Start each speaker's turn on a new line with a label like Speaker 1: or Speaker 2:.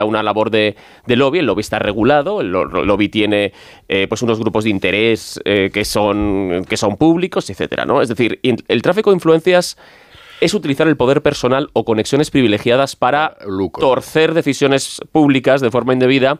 Speaker 1: una labor de lobby. El lobby está regulado, el lobby tiene pues unos grupos de interés que son públicos, etcétera, ¿no? Es decir, el tráfico de influencias es utilizar el poder personal o conexiones privilegiadas para torcer decisiones públicas de forma indebida